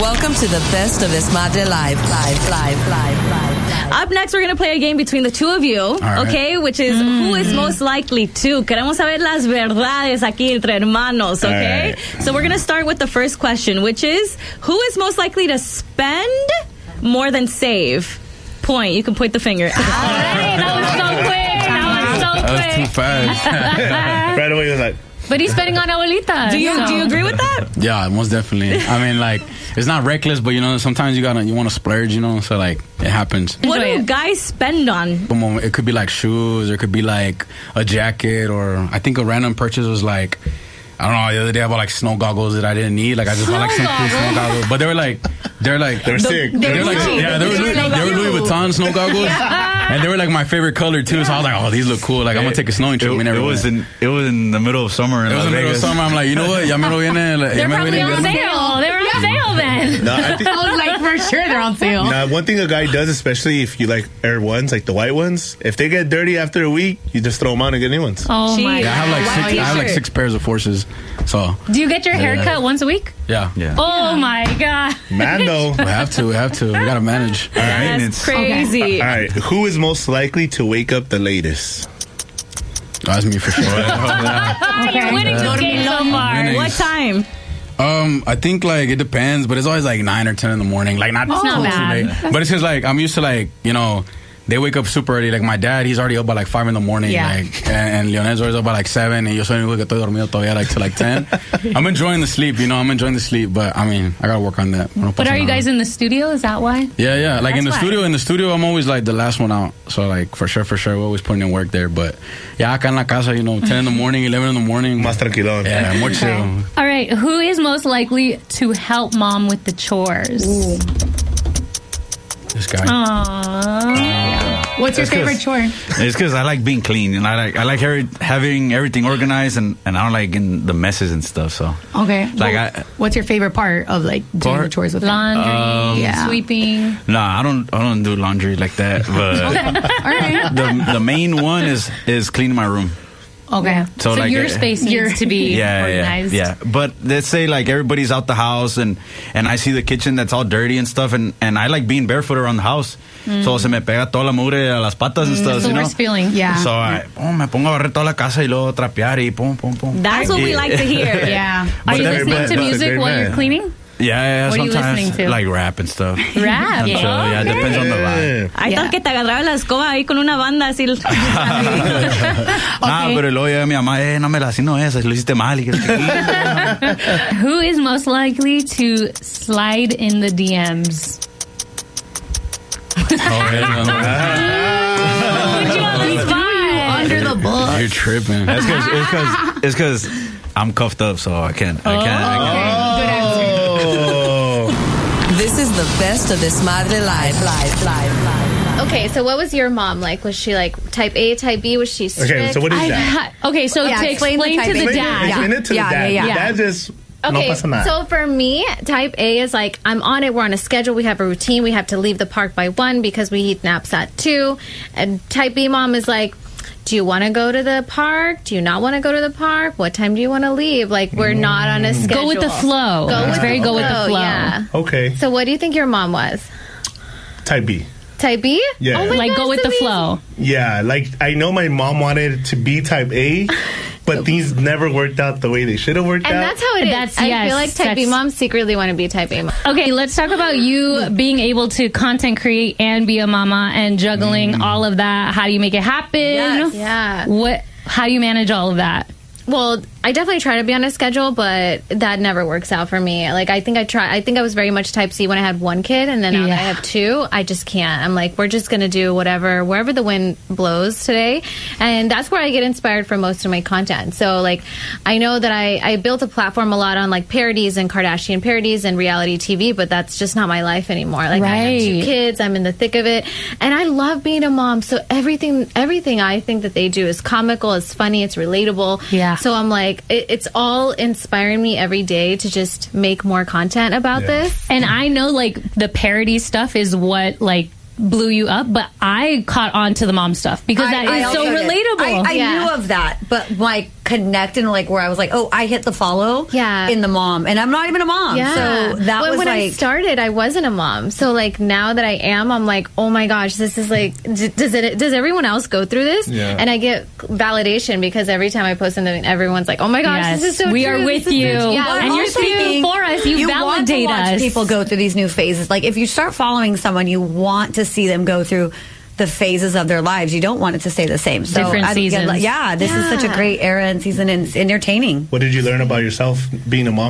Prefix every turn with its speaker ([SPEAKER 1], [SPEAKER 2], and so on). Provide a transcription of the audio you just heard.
[SPEAKER 1] Welcome to the best of Desmadre Live.
[SPEAKER 2] Up next, we're going to play a game between the two of you, okay? Which is who is most likely to. Queremos saber las verdades aquí entre hermanos, okay? Right. So we're going to start with the first question, which is who is most likely to spend more than save? Point. You can point the finger. That was so quick.
[SPEAKER 3] That was too fast.
[SPEAKER 4] Right away, you're like...
[SPEAKER 5] But he's spending on abuelita.
[SPEAKER 2] Do you agree with that?
[SPEAKER 3] Yeah, most definitely. I mean, like, it's not reckless, but, you know, sometimes you want to splurge, you know, so, like, it happens.
[SPEAKER 2] What do guys spend on?
[SPEAKER 3] It could be, like, shoes, or it could be, like, a jacket, or I think a random purchase was, like, I don't know, the other day I bought, like, snow goggles that I didn't need. Like, I just bought, like, some cool snow goggles. But they were sick. They were Louis Vuitton snow goggles. And they were, like, my favorite color, too. So I was like, oh, these look cool. Like, I'm going to take a snowing trip.
[SPEAKER 6] It was in the middle of summer in Las Vegas. It was in the middle of summer.
[SPEAKER 3] I'm like, you know what? Ya me lo viene.
[SPEAKER 5] They're probably on sale. They were on sale then.
[SPEAKER 4] No, I
[SPEAKER 5] was like, for sure they're on sale.
[SPEAKER 4] Now, one thing a guy does, especially if you like Air Ones, like the white ones, if they get dirty after a week, you just throw them out and get new ones.
[SPEAKER 5] Oh, my God.
[SPEAKER 3] I have like 6 pairs of Forces. So.
[SPEAKER 5] Do you get your hair cut once a week?
[SPEAKER 3] Yeah.
[SPEAKER 5] Oh, my God.
[SPEAKER 4] Mando.
[SPEAKER 3] We have to. We got to manage.
[SPEAKER 4] All right.
[SPEAKER 2] That's crazy.
[SPEAKER 4] Okay. All right. Who is most likely to wake up the latest?
[SPEAKER 3] That's me for sure.
[SPEAKER 5] You're winning this game so far.
[SPEAKER 2] What time?
[SPEAKER 3] I think, like, it depends, but it's always, like, 9 or 10 in the morning. Like, not
[SPEAKER 5] too
[SPEAKER 3] late. But it's just, like, I'm used to, like, you know, they wake up super early. Like, my dad, he's already up by, like, 5 in the morning.
[SPEAKER 5] Yeah.
[SPEAKER 3] Like, and Leonel's always up by, like, 7. And yo soy el único que estoy dormido todavía, like, till, like, 10. I'm enjoying the sleep, you know. But, I mean, I gotta work on that.
[SPEAKER 5] But are you guys in the studio? Is that why?
[SPEAKER 3] Yeah. Like, in the studio, I'm always, like, the last one out. So, like, for sure, we're always putting in work there. But, yeah, acá en la casa, you know, 10 in the morning, 11 in the morning.
[SPEAKER 4] Más tranquilón.
[SPEAKER 3] Yeah, more chill.
[SPEAKER 5] All right. Who is most likely to help mom with the chores?
[SPEAKER 2] Ooh.
[SPEAKER 3] This guy.
[SPEAKER 5] Aww. What's your favorite chore?
[SPEAKER 6] It's because I like being clean, and I like having everything organized, and I don't like in the messes and stuff. So
[SPEAKER 5] okay,
[SPEAKER 6] like
[SPEAKER 5] what's your favorite part of like doing the chores with laundry, sweeping?
[SPEAKER 6] No, I don't do laundry like that. But
[SPEAKER 5] all right,
[SPEAKER 6] the main one is cleaning my room.
[SPEAKER 5] Okay. So like, your space needs to be organized.
[SPEAKER 6] Yeah. But let's say like everybody's out the house and I see the kitchen that's all dirty and stuff and I like being barefoot around the house. So se me pega toda la mugre a las patas and stuff,
[SPEAKER 5] the worst feeling. Yeah.
[SPEAKER 6] So me pongo a barrer toda la casa y luego trapear y pum.
[SPEAKER 2] That's what we like to hear.
[SPEAKER 5] Yeah. Are you listening to music while you're cleaning?
[SPEAKER 6] Yeah,
[SPEAKER 5] what
[SPEAKER 6] sometimes
[SPEAKER 5] are you listening to?
[SPEAKER 6] like rap and stuff.
[SPEAKER 5] Rap?
[SPEAKER 6] Yeah, it depends on the vibe.
[SPEAKER 2] I thought que te agarraba la escoba ahí con una banda así.
[SPEAKER 6] Pero luego llega mi mamá, no me la así no es, lo hiciste mal.
[SPEAKER 5] Who is most likely to slide in the DMs? Under the bus.
[SPEAKER 3] You're tripping.
[SPEAKER 6] It's because I'm cuffed up, so I can't.
[SPEAKER 1] This is the best of Desmadre Live.
[SPEAKER 7] Okay, so what was your mom like? Was she like type A, type B? Was she strict?
[SPEAKER 4] Okay, so what is that?
[SPEAKER 5] Okay, so to explain to the dad.
[SPEAKER 4] Explain it to the dad.
[SPEAKER 7] Yeah.
[SPEAKER 4] Dad just...
[SPEAKER 7] Okay, so for me, type A is like, I'm on it, we're on a schedule, we have a routine, we have to leave the park by 1 because we eat naps at 2. And type B mom is like, do you want to go to the park? Do you not want to go to the park? What time do you want to leave? Like, we're not on a schedule.
[SPEAKER 5] Go with the flow. Go with the flow.
[SPEAKER 7] Yeah.
[SPEAKER 4] Okay.
[SPEAKER 7] So what do you think your mom was?
[SPEAKER 4] Type B.
[SPEAKER 7] Type B?
[SPEAKER 4] Yeah.
[SPEAKER 7] Oh my
[SPEAKER 5] like,
[SPEAKER 7] God,
[SPEAKER 5] go with the
[SPEAKER 7] amazing.
[SPEAKER 5] flow.
[SPEAKER 4] Yeah, like, I know my mom wanted to be type A, but these never worked out the way they should have worked out.
[SPEAKER 7] And that's how it is. I feel like type B moms secretly want to be type A mom.
[SPEAKER 5] Okay, let's talk about you being able to content create and be a mama and juggling all of that. How do you make it happen?
[SPEAKER 7] Yes. Yeah.
[SPEAKER 5] How do you manage all of that?
[SPEAKER 7] Well, I definitely try to be on a schedule, but that never works out for me. Like, I think I was very much type C when I had 1 kid, and then now that I have 2, I just can't. I'm like, we're just going to do wherever the wind blows today. And that's where I get inspired for most of my content. So, like, I know that I built a platform a lot on, like, parodies and Kardashian parodies and reality TV, but that's just not my life anymore. Like, I have 2 kids, I'm in the thick of it, and I love being a mom. So everything I think that they do is comical, it's funny, it's relatable.
[SPEAKER 5] Yeah.
[SPEAKER 7] So I'm like, it's all inspiring me every day to just make more content about this.
[SPEAKER 5] And I know, like, the parody stuff is what, like, blew you up, but I caught on to the mom stuff because that is so relatable.
[SPEAKER 8] I knew of that, but like connecting, like where I was like, oh, I hit the follow in the mom, and I'm not even a mom.
[SPEAKER 7] Yeah.
[SPEAKER 8] So that was
[SPEAKER 7] when
[SPEAKER 8] like,
[SPEAKER 7] I started, I wasn't a mom. So like now that I am, I'm like, oh my gosh, this is like, does everyone else go through this?
[SPEAKER 4] Yeah.
[SPEAKER 7] And I get validation because every time I post something, everyone's like, oh my gosh, this is so
[SPEAKER 5] we
[SPEAKER 7] true.
[SPEAKER 5] are with you, and you're speaking for us. You validate
[SPEAKER 8] want to watch
[SPEAKER 5] us.
[SPEAKER 8] people go through these new phases. Like if you start following someone, you want to see them go through the phases of their lives. You don't want it to stay the same. So
[SPEAKER 5] Different seasons.
[SPEAKER 8] This is such a great era and season, and it's entertaining.
[SPEAKER 4] What did you learn about yourself being a mom?